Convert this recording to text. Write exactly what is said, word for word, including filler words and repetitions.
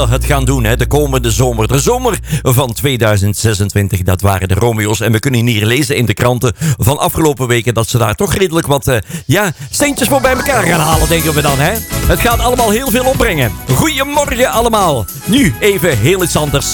het gaan doen, hè, de komende zomer. De zomer van tweeduizend zesentwintig, dat waren de Romeo's. En we kunnen hier lezen in de kranten van afgelopen weken dat ze daar toch redelijk wat uh, ja, centjes voor bij elkaar gaan halen, denken we dan. Hè? Het gaat allemaal heel veel opbrengen. Goedemorgen allemaal. Nu even heel iets anders.